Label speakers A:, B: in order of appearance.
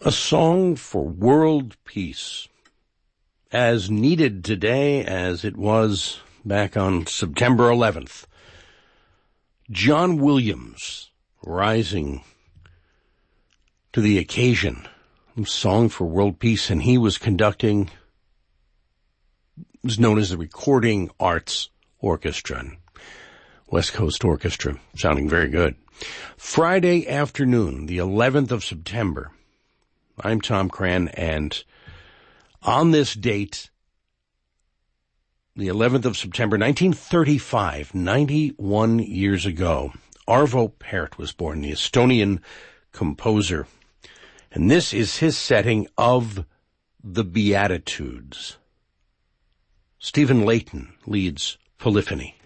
A: A song for world peace, as needed today as it was back on September 11th. John Williams rising to the occasion. A song for world peace, and he was conducting, it was known as the Recording Arts Orchestra, West Coast Orchestra, sounding very good. Friday afternoon, the 11th of September. I'm Tom Cran, and on this date, the 11th of September, 1935, 91 years ago, Arvo Pärt was born, the Estonian composer. And this is his setting of the Beatitudes. Stephen Layton leads Polyphony.